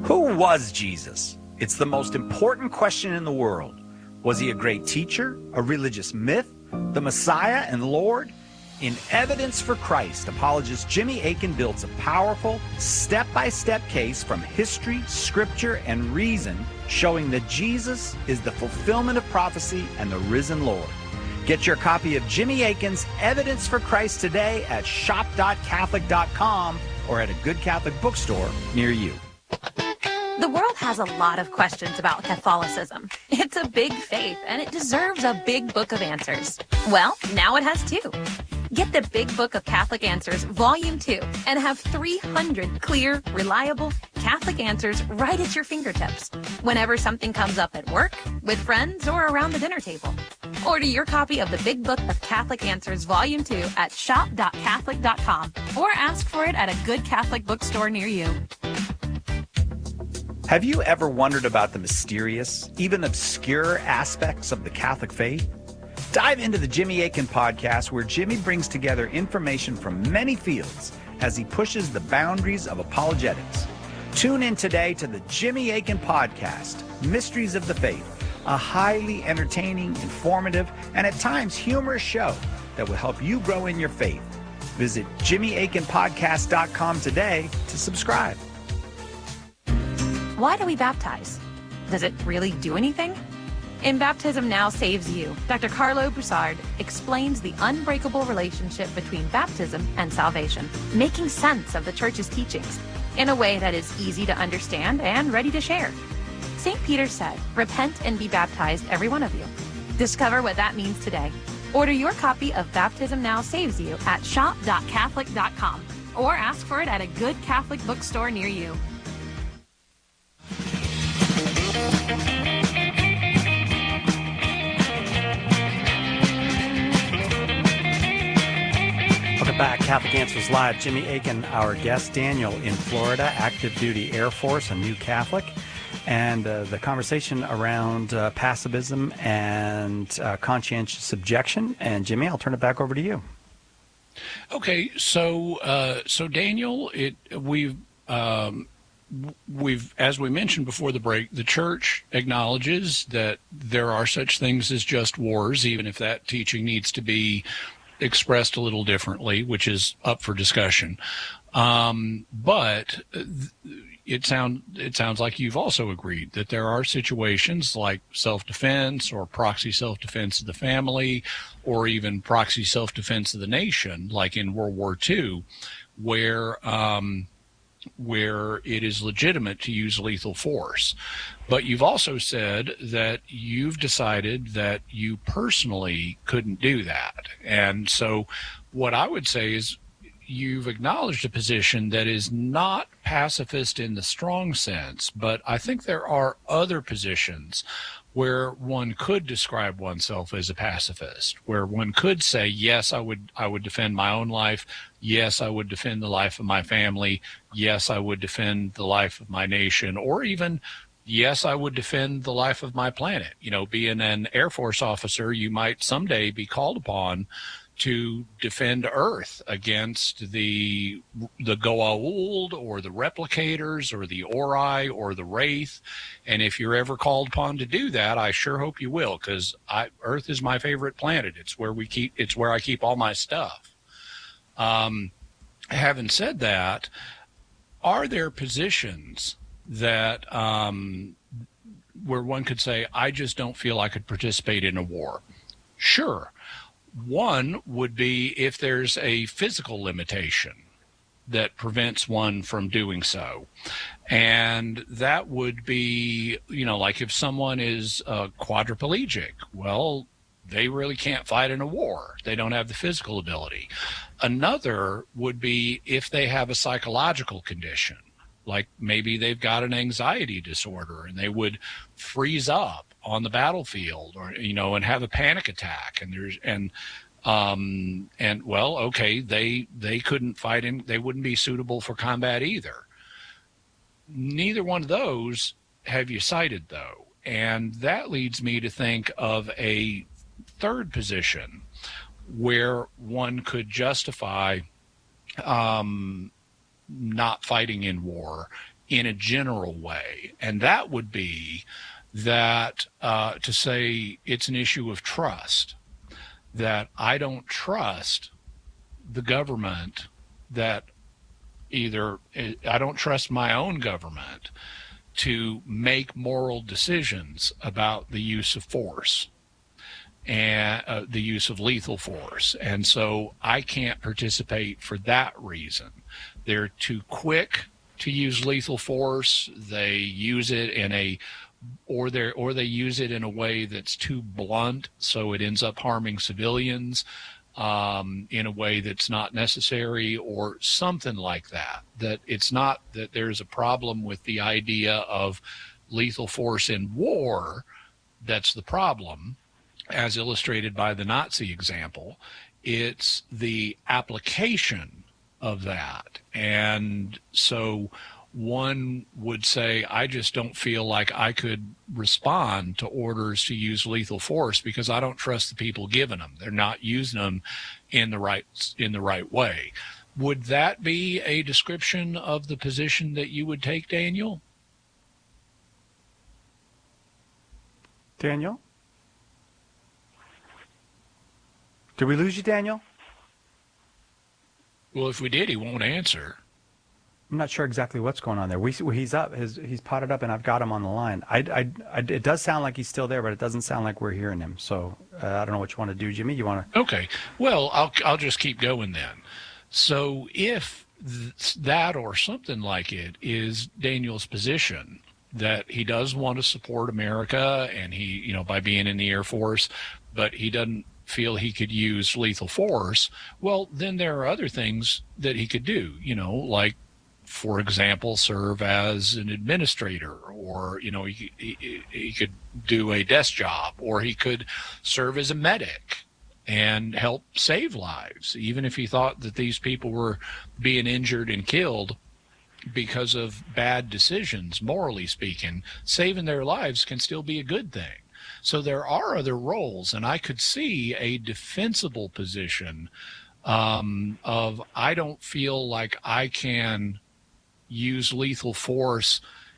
Who was Jesus? It's the most important question in the world. Was he a great teacher, a religious myth, the Messiah and Lord? In Evidence for Christ, apologist Jimmy Akin builds a powerful, step-by-step case from history, scripture, and reason, showing that Jesus is the fulfillment of prophecy and the risen Lord. Get your copy of Jimmy Akin's Evidence for Christ today at shop.catholic.com or at a good Catholic bookstore near you. The world has a lot of questions about Catholicism. It's a big faith, and it deserves a big book of answers. Well, now it has two. Get the Big Book of Catholic Answers, Volume 2, and have 300 clear, reliable Catholic answers right at your fingertips, whenever something comes up at work, with friends, or around the dinner table. Order your copy of the Big Book of Catholic Answers, Volume 2 at shop.catholic.com, or ask for it at a good Catholic bookstore near you. Have you ever wondered about the mysterious, even obscure aspects of the Catholic faith? Dive into the Jimmy Akin podcast, where Jimmy brings together information from many fields as he pushes the boundaries of apologetics. Tune in today to the Jimmy Akin podcast, Mysteries of the Faith, a highly entertaining, informative, and at times humorous show that will help you grow in your faith. Visit JimmyAkinPodcast.com today to subscribe. Why do we baptize? Does it really do anything? In Baptism Now Saves You, Dr. Carlo Broussard explains the unbreakable relationship between baptism and salvation, making sense of the Church's teachings in a way that is easy to understand and ready to share. St. Peter said, "Repent and be baptized, every one of you." Discover what that means today. Order your copy of Baptism Now Saves You at shop.catholic.com or ask for it at a good Catholic bookstore near you. Welcome back, Catholic Answers Live. Jimmy Akin, our guest. Daniel in Florida, active duty Air Force, a new Catholic. And the conversation around pacifism and conscientious objection. And Jimmy, I'll turn it back over to you. Okay, so Daniel, we've as we mentioned before the break, the Church acknowledges that there are such things as just wars, even if that teaching needs to be expressed a little differently, which is up for discussion. But it sounds like you've also agreed that there are situations like self-defense or proxy self-defense of the family, or even proxy self-defense of the nation, like in World War II, where it is legitimate to use lethal force. But you've also said that you've decided that you personally couldn't do that. And so what I would say is you've acknowledged a position that is not pacifist in the strong sense, but I think there are other positions where one could describe oneself as a pacifist, where one could say, yes, I would defend my own life. Yes, I would defend the life of my family. Yes, I would defend the life of my nation, or even, yes, I would defend the life of my planet. You know, being an Air Force officer, you might someday be called upon to defend Earth against the Goa'uld or the Replicators or the Ori or the Wraith. And if you're ever called upon to do that, I sure hope you will, because Earth is my favorite planet. It's where I keep all my stuff. Having said that, are there positions that where one could say, I just don't feel I could participate in a war? Sure. One would be if there's a physical limitation that prevents one from doing so. And that would be, like if someone is quadriplegic, well, they really can't fight in a war. They don't have the physical ability. Another would be if they have a psychological condition, like maybe they've got an anxiety disorder and they would freeze up on the battlefield, or and have a panic attack, and well, okay, they couldn't fight him. They wouldn't be suitable for combat either. Neither one of those have you cited, though, and that leads me to think of a third position where one could justify not fighting in war, in a general way. And that would be that to say it's an issue of trust, that I don't trust the government, that either I don't trust my own government to make moral decisions about the use of force and the use of lethal force. And so I can't participate for that reason. They're too quick to use lethal force. They use it or they use it in a way that's too blunt, so it ends up harming civilians in a way that's not necessary, or something like that. That it's not that there's a problem with the idea of lethal force in war that's the problem, as illustrated by the Nazi example. It's the application of that. And so one would say, I just don't feel like I could respond to orders to use lethal force because I don't trust the people giving them. They're not using them in the right way. Would that be a description of the position that you would take, Daniel? Daniel? Did we lose you, Daniel? Well, if we did, he won't answer. I'm not sure exactly what's going on there. He's up. He's potted up, and I've got him on the line. It does sound like he's still there, but it doesn't sound like we're hearing him. So I don't know what you want to do, Jimmy. You want to? Okay. Well, I'll just keep going then. So if that or something like it is Daniel's position, that he does want to support America, and he, by being in the Air Force, but he doesn't feel he could use lethal force, well, then there are other things that he could do, like, for example, serve as an administrator, or, he could do a desk job, or he could serve as a medic and help save lives, even if he thought that these people were being injured and killed because of bad decisions. Morally speaking, saving their lives can still be a good thing. So there are other roles, and I could see a defensible position of, I don't feel like I can use lethal force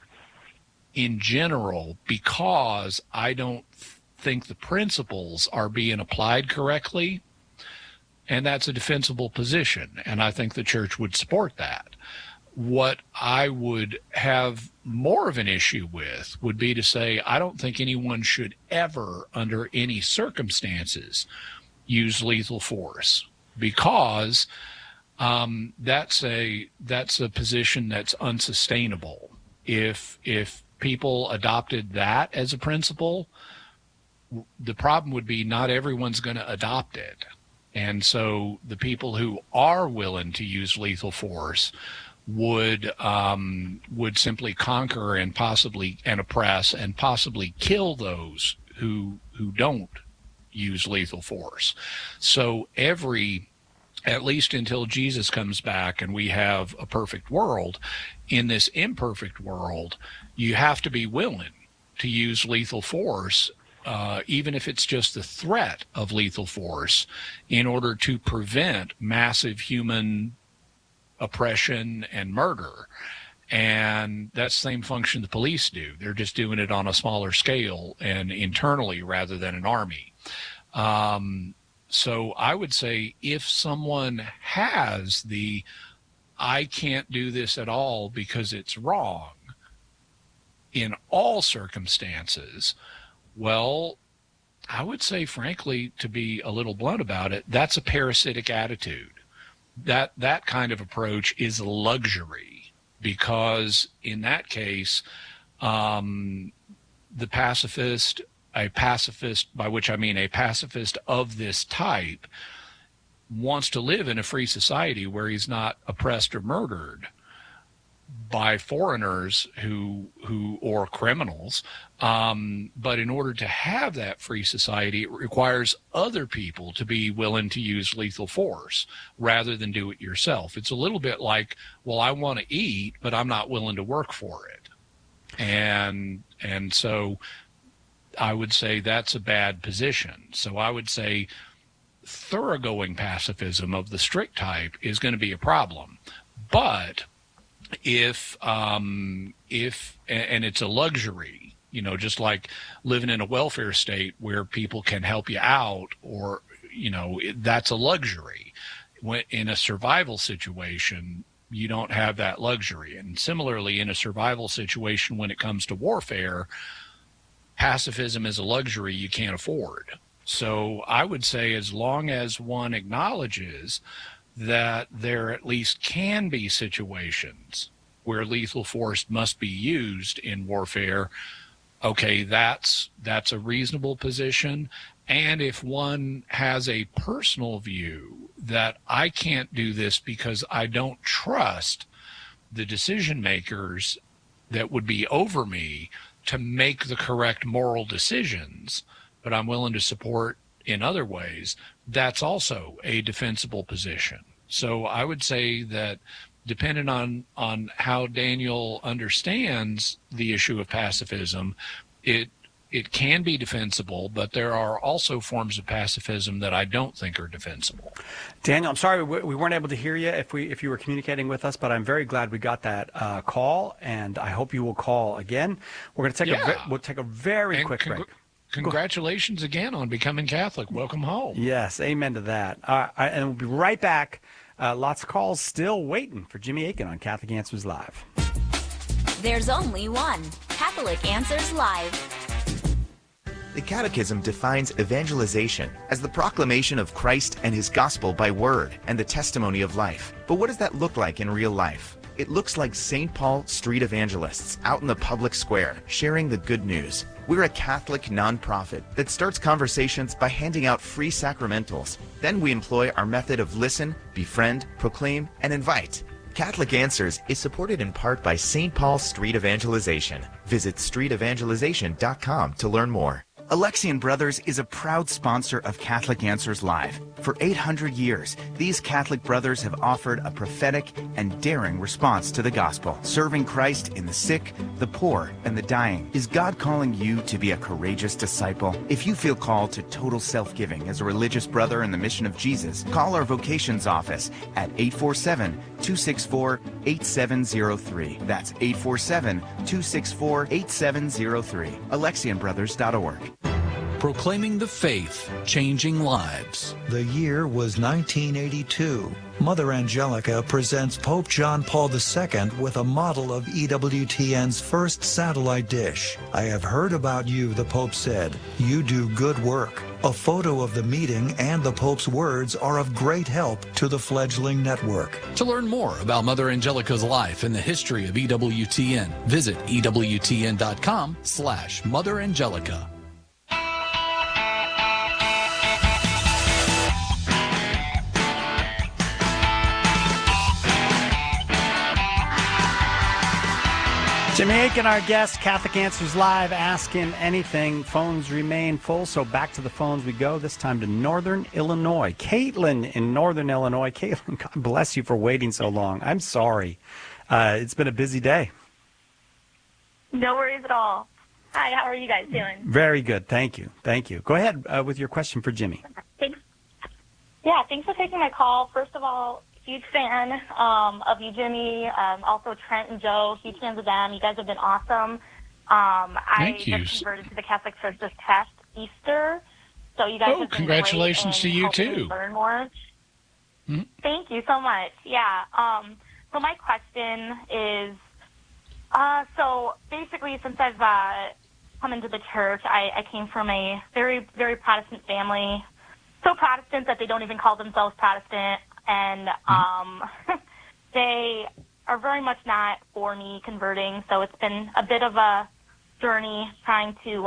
in general because I don't think the principles are being applied correctly, and that's a defensible position, and I think the church would support that. What I would have more of an issue with would be to say, I don't think anyone should ever, under any circumstances, use lethal force, because that's a position that's unsustainable. If people adopted that as a principle, the problem would be not everyone's going to adopt it. And so the people who are willing to use lethal force would simply conquer and oppress and possibly kill those who don't use lethal force. So at least until Jesus comes back and we have a perfect world, in this imperfect world, you have to be willing to use lethal force, even if it's just the threat of lethal force, in order to prevent massive human oppression and murder. And that's the same function the police do. They're just doing it on a smaller scale and internally rather than an army. So I would say, if someone has I can't do this at all because it's wrong in all circumstances, well, I would say, frankly, to be a little blunt about it, that's a parasitic attitude. That kind of approach is a luxury, because in that case, the pacifist, a pacifist, by which I mean a pacifist of this type, wants to live in a free society where he's not oppressed or murdered by foreigners or criminals. But in order to have that free society, it requires other people to be willing to use lethal force rather than do it yourself. It's a little bit like, well, I want to eat, but I'm not willing to work for it. And so I would say that's a bad position. So I would say thoroughgoing pacifism of the strict type is going to be a problem. But and it's a luxury, just like living in a welfare state where people can help you out, or, that's a luxury. When in a survival situation, you don't have that luxury. And similarly, in a survival situation, when it comes to warfare, pacifism is a luxury you can't afford. So I would say, as long as one acknowledges that there at least can be situations where lethal force must be used in warfare, okay, that's a reasonable position. And if one has a personal view that I can't do this because I don't trust the decision makers that would be over me to make the correct moral decisions, but I'm willing to support in other ways, that's also a defensible position. So I would say that, depending on how Daniel understands the issue of pacifism, it can be defensible, but there are also forms of pacifism that I don't think are defensible. Daniel, I'm sorry we weren't able to hear you if you were communicating with us, but I'm very glad we got that call, and I hope you will call again. We're going to we'll take a very quick break. Congratulations again on becoming Catholic. Welcome home. Yes, amen to that. And we'll be right back. Lots of calls still waiting for Jimmy Akin on Catholic Answers Live. There's only one Catholic Answers Live. The Catechism defines evangelization as the proclamation of Christ and his gospel by word and the testimony of life. But what does that look like in real life? It looks like St. Paul street evangelists out in the public square sharing the good news. We're a Catholic nonprofit that starts conversations by handing out free sacramentals. Then we employ our method of listen, befriend, proclaim, and invite. Catholic Answers is supported in part by St. Paul Street Evangelization. Visit streetevangelization.com to learn more. Alexian Brothers is a proud sponsor of Catholic Answers Live. For 800 years, these Catholic brothers have offered a prophetic and daring response to the gospel, serving Christ in the sick, the poor, and the dying. Is God calling you to be a courageous disciple? If you feel called to total self-giving as a religious brother in the mission of Jesus, call our vocations office at 847-264-8703. That's 847-264-8703. AlexianBrothers.org. Proclaiming the faith, changing lives. The year was 1982. Mother Angelica presents Pope John Paul II with a model of EWTN's first satellite dish. I have heard about you, the Pope said. You do good work. A photo of the meeting and the Pope's words are of great help to the fledgling network. To learn more about Mother Angelica's life and the history of EWTN, visit EWTN.com/Mother Angelica. Jimmy Akin, our guest, Catholic Answers Live, asking anything. Phones remain full, so back to the phones we go, this time to Northern Illinois. Caitlin in Northern Illinois. Caitlin, God bless you for waiting so long. I'm sorry. It's been a busy day. No worries at all. Hi, how are you guys doing? Very good. Thank you. Thank you. Go ahead with your question for Jimmy. Thanks. Yeah, thanks for taking my call. First of all, huge fan of you, Jimmy. Also, Trent and Joe, huge fans of them. You guys have been awesome. I just converted to the Catholic Church this past Easter. So you guys have been congratulations to you, too. Learn more. Mm-hmm. Thank you so much. Yeah. So my question is, so basically since I've come into the church, I came from a very, very Protestant family. So Protestant that they don't even call themselves Protestant. And they are very much not for me converting, so it's been a bit of a journey trying to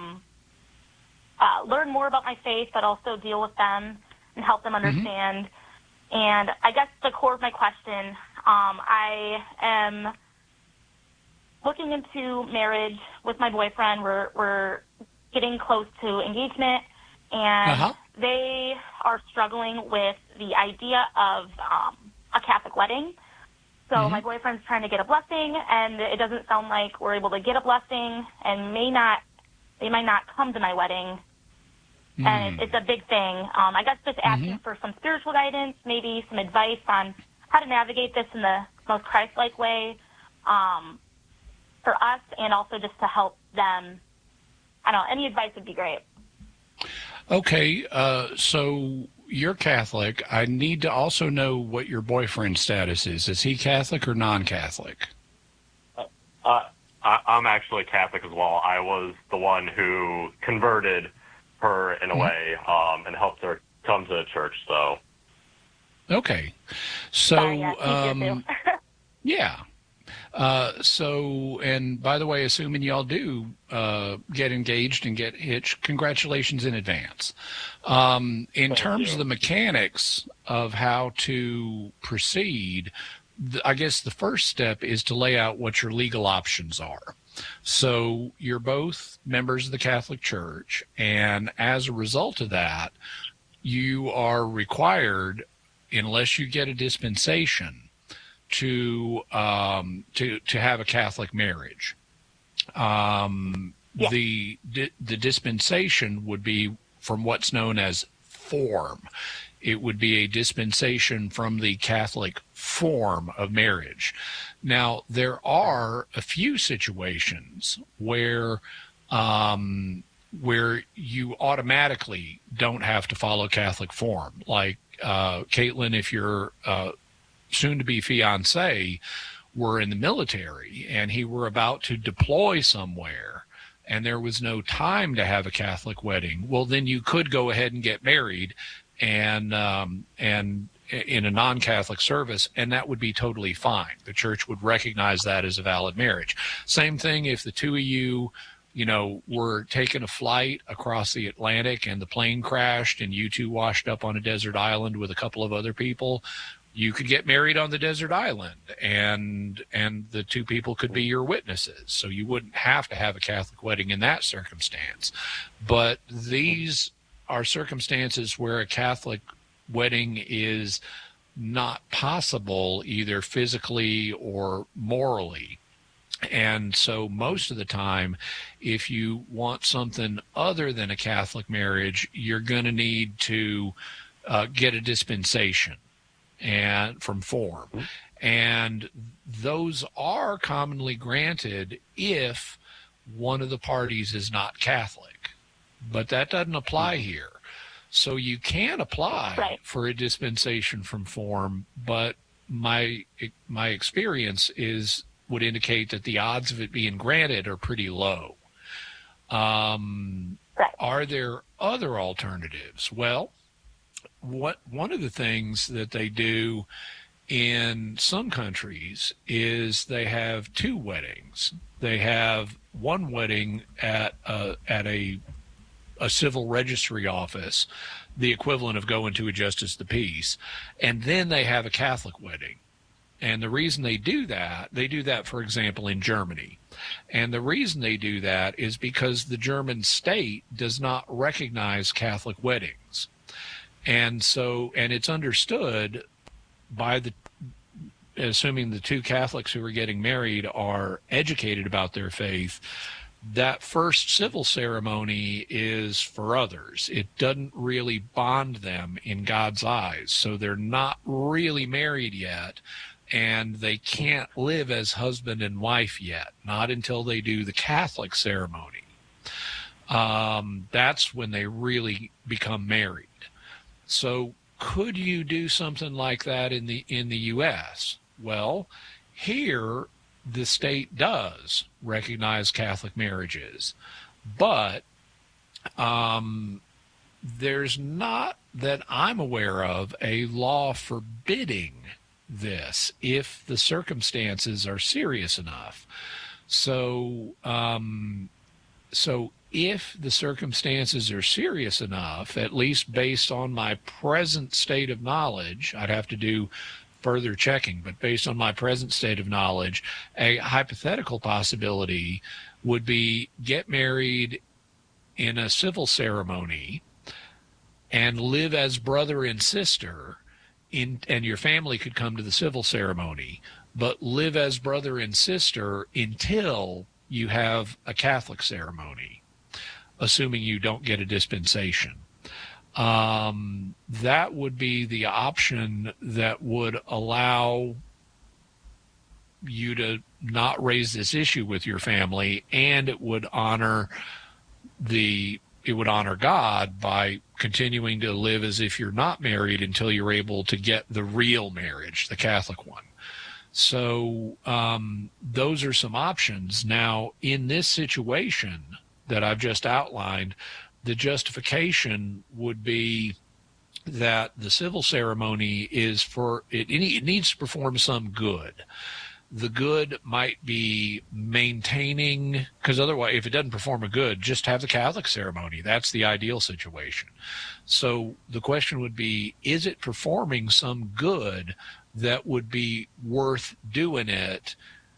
learn more about my faith, but also deal with them and help them understand. Mm-hmm. And I guess the core of my question, I am looking into marriage with my boyfriend. We're getting close to engagement, and they are struggling with the idea of a Catholic wedding. So my boyfriend's trying to get a blessing, and it doesn't sound like we're able to get a blessing, and they might not come to my wedding. And it's a big thing. I guess just asking for some spiritual guidance, maybe some advice on how to navigate this in the most Christ-like way for us, and also just to help them. I don't know, any advice would be great. Okay, so you're Catholic. I need to also know what your boyfriend's status is. Is he Catholic or non-Catholic? I'm actually Catholic as well. I was the one who converted her in a way and helped her come to the church. So. Okay, so yeah. So, and by the way, assuming y'all do get engaged and get hitched, congratulations in advance. In terms of the mechanics of how to proceed, I guess the first step is to lay out what your legal options are. So you're both members of the Catholic Church, and as a result of that, you are required, unless you get a dispensation, to have a Catholic marriage. The dispensation would be from what's known as form. It would be a dispensation from the Catholic form of marriage. Now, there are a few situations where you automatically don't have to follow Catholic form. Like Caitlin, if your soon-to-be fiancé were in the military and he were about to deploy somewhere and there was no time to have a Catholic wedding, well, then you could go ahead and get married and in a non-Catholic service, and that would be totally fine. The church would recognize that as a valid marriage. Same thing if the two of you, were taking a flight across the Atlantic and the plane crashed and you two washed up on a desert island with a couple of other people. You could get married on the desert island, and the two people could be your witnesses. So you wouldn't have to have a Catholic wedding in that circumstance. But these are circumstances where a Catholic wedding is not possible, either physically or morally. And so most of the time, if you want something other than a Catholic marriage, you're going to need to get a dispensation and from form. And those are commonly granted if one of the parties is not Catholic. But that doesn't apply here. So you can apply for a dispensation from form, but my experience would indicate that the odds of it being granted are pretty low. Are there other alternatives? Well, one of the things that they do in some countries is they have two weddings. They have one wedding at a civil registry office, the equivalent of going to a justice of the peace, and then they have a Catholic wedding. And the reason they do that, for example, in Germany. And the reason they do that is because the German state does not recognize Catholic weddings. And so, and it's understood by assuming the two Catholics who are getting married are educated about their faith, that first civil ceremony is for others. It doesn't really bond them in God's eyes. So they're not really married yet, and they can't live as husband and wife yet, not until they do the Catholic ceremony. That's when they really become married. So could you do something like that in the U.S.? Well, here the state does recognize Catholic marriages, but there's not, that I'm aware of, a law forbidding this if the circumstances are serious enough. So if the circumstances are serious enough, at least based on my present state of knowledge, I'd have to do further checking, but based on my present state of knowledge, a hypothetical possibility would be get married in a civil ceremony and live as brother and sister, and your family could come to the civil ceremony, but live as brother and sister until you have a Catholic ceremony, assuming you don't get a dispensation. That would be the option that would allow you to not raise this issue with your family, and it would honor God by continuing to live as if you're not married until you're able to get the real marriage, the Catholic one. So those are some options. Now, in this situation that I've just outlined, the justification would be that the civil ceremony is it needs to perform some good. The good might be maintaining, because otherwise, if it doesn't perform a good, just have the Catholic ceremony. That's the ideal situation. So the question would be, is it performing some good that would be worth doing it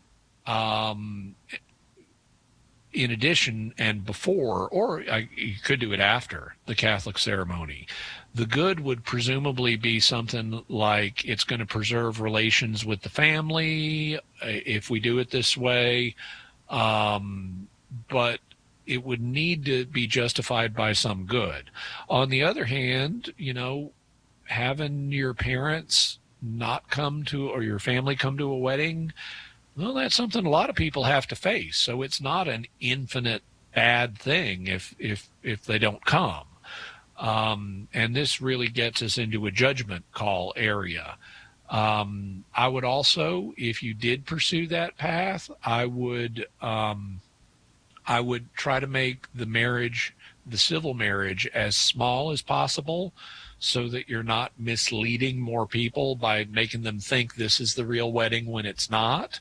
in addition and before, or you could do it after the Catholic ceremony? The good would presumably be something like it's going to preserve relations with the family if we do it this way, but it would need to be justified by some good. On the other hand, having your parents not come to, or your family come to a wedding, well, that's something a lot of people have to face. So it's not an infinite bad thing if they don't come. And this really gets us into a judgment call area. I would also, if you did pursue that path, I would try to make the civil marriage, as small as possible, so that you're not misleading more people by making them think this is the real wedding when it's not.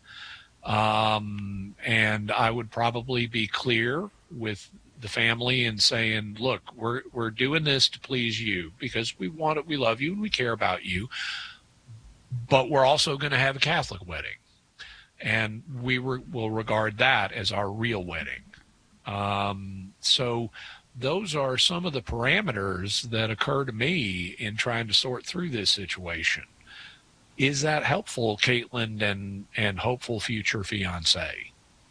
And I would probably be clear with the family and saying, look, we're doing this to please you because we want it, we love you, and we care about you, but we're also going to have a Catholic wedding, and we will regard that as our real wedding. So those are some of the parameters that occur to me in trying to sort through this situation. Is that helpful, Caitlin and hopeful future fiance?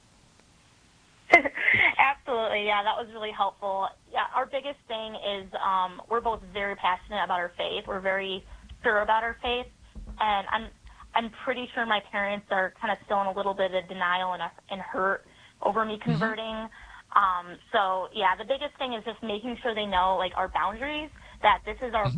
Absolutely, yeah, that was really helpful. Yeah, our biggest thing is we're both very passionate about our faith. We're very sure about our faith, and I'm pretty sure my parents are kind of still in a little bit of denial and hurt over me converting. So yeah, the biggest thing is just making sure they know, like, our boundaries, that this is our